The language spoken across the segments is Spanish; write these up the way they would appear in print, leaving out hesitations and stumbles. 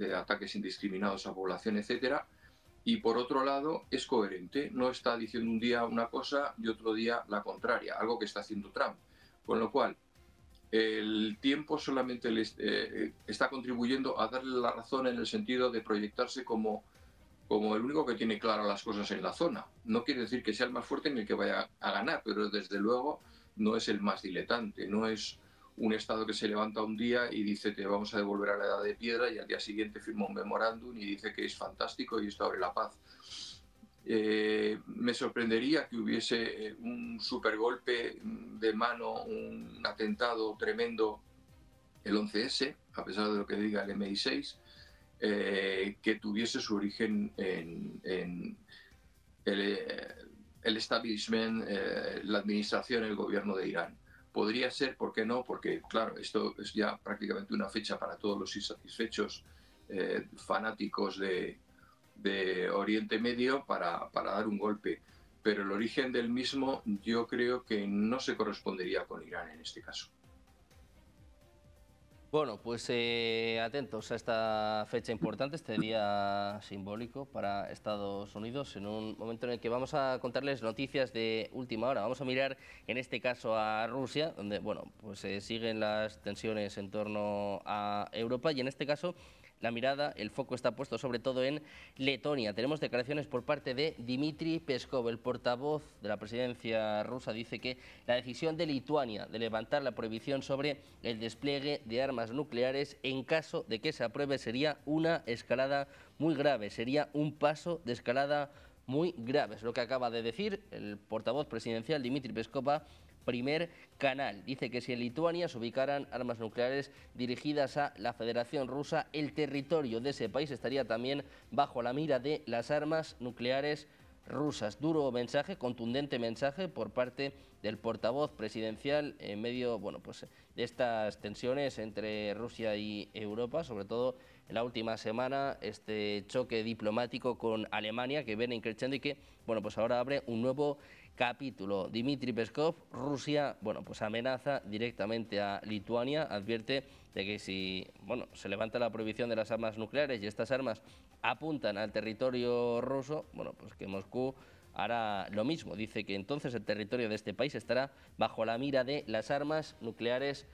de ataques indiscriminados a población, etcétera. Y por otro lado, es coherente, no está diciendo un día una cosa y otro día la contraria, algo que está haciendo Trump. Con lo cual, el tiempo solamente está contribuyendo a darle la razón en el sentido de proyectarse como el único que tiene claras las cosas en la zona. No quiere decir que sea el más fuerte ni el que vaya a ganar, pero desde luego no es el más diletante, no es un Estado que se levanta un día y dice te vamos a devolver a la edad de piedra y al día siguiente firma un memorándum y dice que es fantástico y esto abre la paz. Me sorprendería que hubiese un supergolpe de mano, un atentado tremendo el 11S, a pesar de lo que diga el MI6, que tuviese su origen en el establishment, la administración, el gobierno de Irán. Podría ser, ¿por qué no? Porque, claro, esto es ya prácticamente una fecha para todos los insatisfechos fanáticos de Oriente Medio para dar un golpe. Pero el origen del mismo yo creo que no se correspondería con Irán en este caso. Bueno, pues atentos a esta fecha importante, este día simbólico para Estados Unidos, en un momento en el que vamos a contarles noticias de última hora. Vamos a mirar en este caso a Rusia, donde bueno, pues siguen las tensiones en torno a Europa y en este caso la mirada, el foco está puesto sobre todo en Letonia. Tenemos declaraciones por parte de Dmitry Peskov, el portavoz de la presidencia rusa, dice que la decisión de Lituania de levantar la prohibición sobre el despliegue de armas nucleares en caso de que se apruebe sería una escalada muy grave, sería un paso de escalada muy grave. Es lo que acaba de decir el portavoz presidencial Dmitry Peskov a Primer Canal. Dice que si en Lituania se ubicaran armas nucleares dirigidas a la Federación Rusa, el territorio de ese país estaría también bajo la mira de las armas nucleares rusas. Duro mensaje, contundente mensaje por parte del portavoz presidencial en medio, bueno, pues de estas tensiones entre Rusia y Europa, sobre todo en la última semana, este choque diplomático con Alemania que viene increciendo y que, bueno, pues ahora abre un nuevo capítulo. Dmitry Peskov, Rusia, bueno, pues amenaza directamente a Lituania, advierte de que si, bueno, se levanta la prohibición de las armas nucleares y estas armas apuntan al territorio ruso, bueno, pues que Moscú hará lo mismo. Dice que entonces el territorio de este país estará bajo la mira de las armas nucleares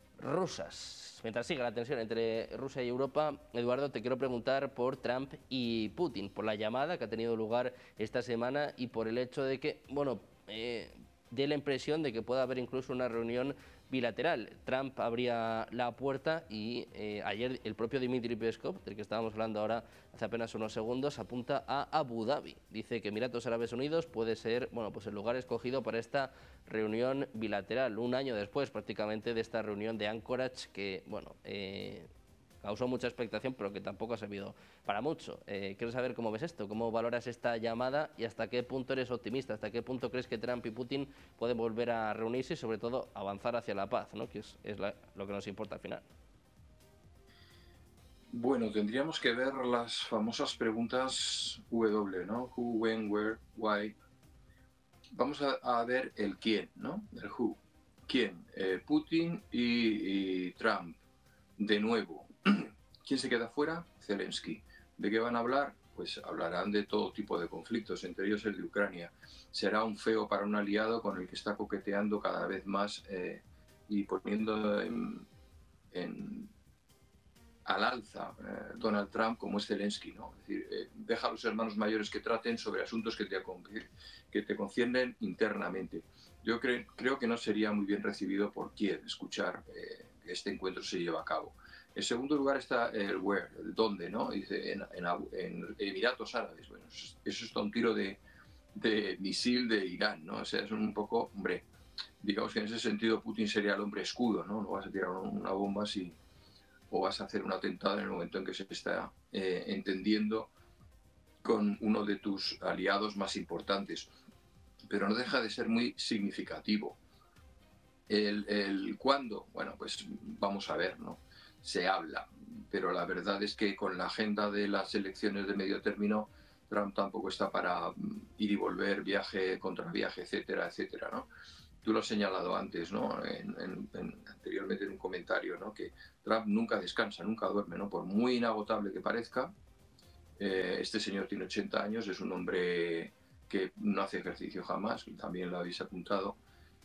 rusas. Mientras siga la tensión entre Rusia y Europa, Eduardo, te quiero preguntar por Trump y Putin, por la llamada que ha tenido lugar esta semana y por el hecho de que, bueno, dé la impresión de que pueda haber incluso una reunión bilateral. Trump abría la puerta y ayer el propio Dmitry Peskov, del que estábamos hablando ahora hace apenas unos segundos, apunta a Abu Dhabi. Dice que Emiratos Árabes Unidos puede ser, bueno, pues el lugar escogido para esta reunión bilateral, un año después prácticamente de esta reunión de Anchorage que, bueno, causó mucha expectación, pero que tampoco ha servido para mucho. Quiero saber cómo ves esto, cómo valoras esta llamada y hasta qué punto eres optimista, hasta qué punto crees que Trump y Putin pueden volver a reunirse y sobre todo avanzar hacia la paz, ¿no? Que es lo que nos importa al final. Bueno, tendríamos que ver las famosas preguntas W, ¿no? Who, when, where, why. Vamos a ver el quién, ¿no? El who. ¿Quién? Putin y Trump. De nuevo. ¿Quién se queda fuera? Zelensky. ¿De qué van a hablar? Pues hablarán de todo tipo de conflictos, entre ellos el de Ucrania. Será un feo para un aliado con el que está coqueteando cada vez más y poniendo al alza Donald Trump como es Zelensky, ¿no? Es decir, deja a los hermanos mayores que traten sobre asuntos que te conciernen internamente. Yo creo que no sería muy bien recibido por Kiev escuchar que este encuentro se lleva a cabo. En segundo lugar está el where, el dónde, ¿no? Dice en Emiratos Árabes. Bueno, eso está un tiro de misil de Irán, ¿no? O sea, es un poco, hombre, digamos que en ese sentido Putin sería el hombre escudo, ¿no? No vas a tirar una bomba así o vas a hacer un atentado en el momento en que se está entendiendo con uno de tus aliados más importantes. Pero no deja de ser muy significativo. El cuándo, bueno, pues vamos a ver, ¿no? Se habla, pero la verdad es que con la agenda de las elecciones de medio término, Trump tampoco está para ir y volver, viaje contra viaje, etcétera, etcétera, ¿no? tú lo has señalado antes, ¿no? Anteriormente en un comentario, ¿no? Que Trump nunca descansa, nunca duerme, ¿no? Por muy inagotable que parezca, este señor tiene 80 años, es un hombre que no hace ejercicio jamás, también lo habéis apuntado,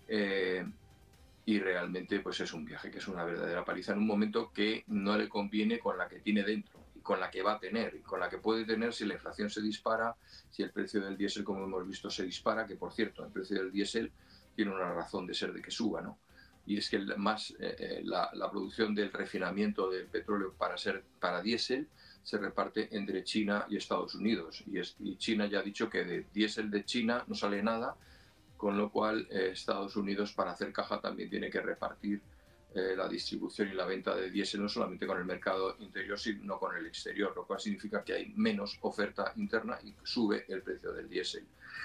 y realmente pues es un viaje que es una verdadera paliza en un momento que no le conviene con la que tiene dentro, y con la que va a tener, y con la que puede tener si la inflación se dispara, si el precio del diésel, como hemos visto, se dispara, que por cierto, el precio del diésel tiene una razón de ser de que suba, ¿no? Y es que la producción del refinamiento del petróleo para diésel se reparte entre China y Estados Unidos. Y China ya ha dicho que de diésel de China no sale nada, con lo cual Estados Unidos, para hacer caja, también tiene que repartir la distribución y la venta de diésel no solamente con el mercado interior, sino con el exterior, lo cual significa que hay menos oferta interna y sube el precio del diésel.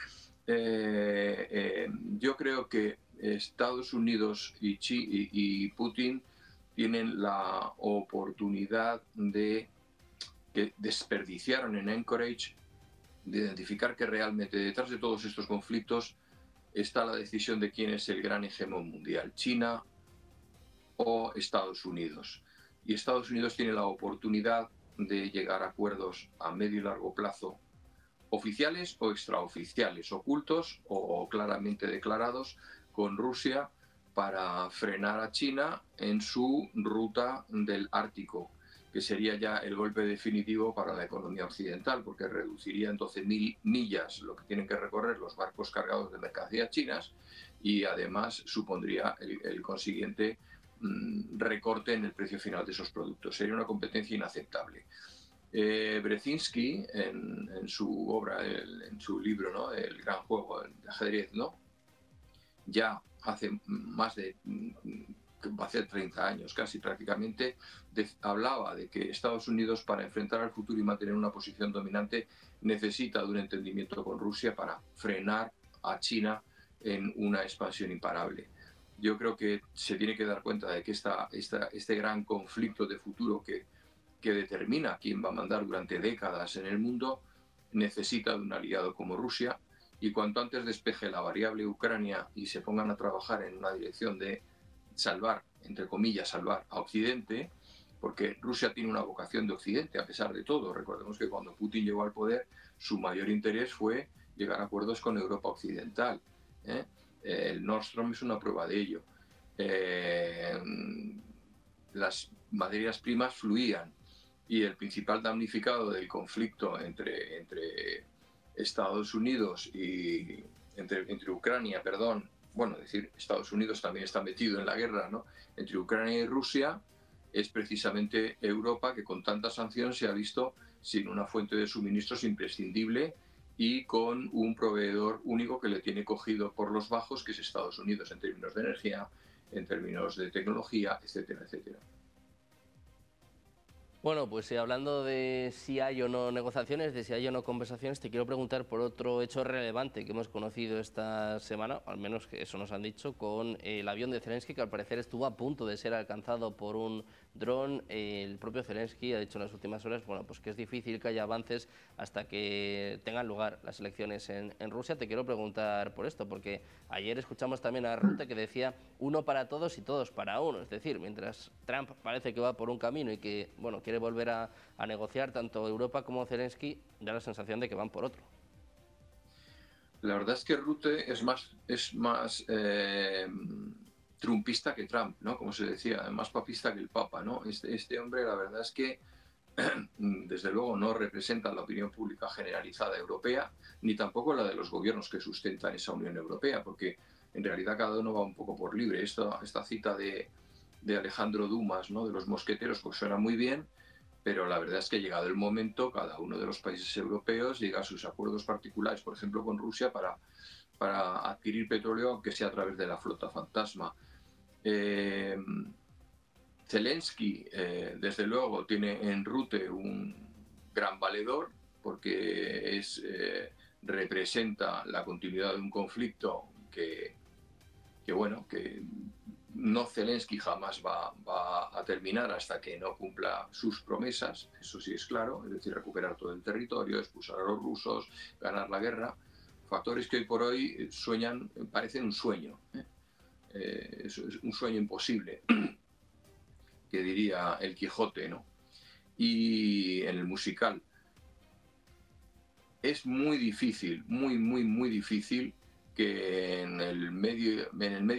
Yo creo que Estados Unidos y Putin tienen la oportunidad de que desperdiciaron en Anchorage, de identificar que realmente detrás de todos estos conflictos está la decisión de quién es el gran hegemón mundial, China o Estados Unidos. Y Estados Unidos tiene la oportunidad de llegar a acuerdos a medio y largo plazo, oficiales o extraoficiales, ocultos o claramente declarados, con Rusia para frenar a China en su ruta del Ártico, que sería ya el golpe definitivo para la economía occidental, porque reduciría en 12.000 millas lo que tienen que recorrer los barcos cargados de mercancías chinas, y además supondría el consiguiente recorte en el precio final de esos productos. Sería una competencia inaceptable. Brzezinski, en su obra, en su libro, ¿no? El gran juego de ajedrez, ¿no? Ya hace más de va a ser 30 años casi prácticamente, hablaba de que Estados Unidos, para enfrentar al futuro y mantener una posición dominante, necesita de un entendimiento con Rusia para frenar a China en una expansión imparable. Yo creo que se tiene que dar cuenta de que este gran conflicto de futuro que determina quién va a mandar durante décadas en el mundo necesita de un aliado como Rusia, y cuanto antes despeje la variable Ucrania y se pongan a trabajar en una dirección de salvar, entre comillas, salvar a Occidente, porque Rusia tiene una vocación de Occidente a pesar de todo. Recordemos que cuando Putin llegó al poder, su mayor interés fue llegar a acuerdos con Europa Occidental. El Nord Stream es una prueba de ello. Las materias primas fluían, y el principal damnificado del conflicto entre Estados Unidos y entre Ucrania, perdón, bueno, decir, Estados Unidos también está metido en la guerra, ¿no? Entre Ucrania y Rusia, es precisamente Europa, que con tanta sanción se ha visto sin una fuente de suministros imprescindible y con un proveedor único que le tiene cogido por los bajos, que es Estados Unidos, en términos de energía, en términos de tecnología, etcétera, etcétera. Bueno, pues hablando de si hay o no negociaciones, de si hay o no conversaciones, te quiero preguntar por otro hecho relevante que hemos conocido esta semana, al menos que eso nos han dicho, con el avión de Zelensky, que al parecer estuvo a punto de ser alcanzado por un dron. El propio Zelensky ha dicho en las últimas horas, bueno, pues que es difícil que haya avances hasta que tengan lugar las elecciones en Rusia. Te quiero preguntar por esto, porque ayer escuchamos también a Rutte que decía uno para todos y todos para uno, es decir, mientras Trump parece que va por un camino y que, bueno, quiere volver a negociar, tanto Europa como Zelensky, da la sensación de que van por otro. La verdad es que Rutte es más trumpista que Trump, ¿no? Como se decía, más papista que el Papa, ¿no? Este hombre, la verdad es que desde luego no representa la opinión pública generalizada europea, ni tampoco la de los gobiernos que sustentan esa Unión Europea, porque en realidad cada uno va un poco por libre. Esta cita de Alejandro Dumas, ¿no? De los mosqueteros, pues suena muy bien, pero la verdad es que llegado el momento, cada uno de los países europeos llega a sus acuerdos particulares, por ejemplo con Rusia, para adquirir petróleo, aunque sea a través de la flota fantasma. Zelensky, desde luego, tiene en Rutte un gran valedor, porque representa la continuidad de un conflicto que no Zelensky jamás va a terminar hasta que no cumpla sus promesas, eso sí es claro, es decir, recuperar todo el territorio, expulsar a los rusos, ganar la guerra, factores que hoy por hoy parecen un sueño, es un sueño imposible, que diría el Quijote, ¿no? Y en el musical es muy difícil, muy difícil que en el medio